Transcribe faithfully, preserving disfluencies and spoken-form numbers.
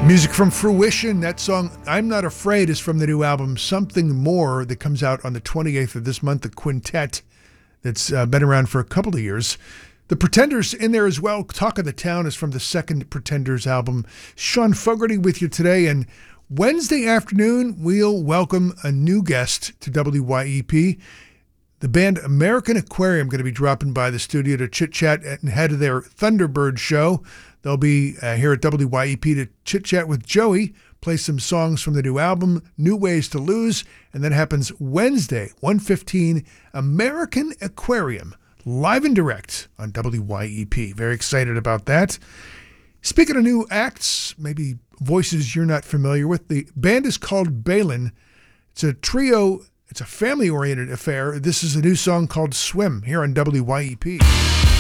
Music from Fruition. That song, I'm Not Afraid, is from the new album Something More that comes out on the twenty-eighth of this month, the quintet that's uh, been around for a couple of years. The Pretenders in there as well. Talk of the Town is from the second Pretenders album. Sean Fogarty with you today, and Wednesday afternoon we'll welcome a new guest to W Y E P. The band American Aquarium going to be dropping by the studio to chit-chat ahead of their Thunderbird show. They'll be uh, here at W Y E P to chit-chat with Joey, play some songs from the new album, New Ways to Lose, and that happens Wednesday, one fifteen, American Aquarium, live and direct on W Y E P. Very excited about that. Speaking of new acts, maybe voices you're not familiar with, the band is called Balin. It's a trio, it's a family-oriented affair. This is a new song called Swim here on W Y E P.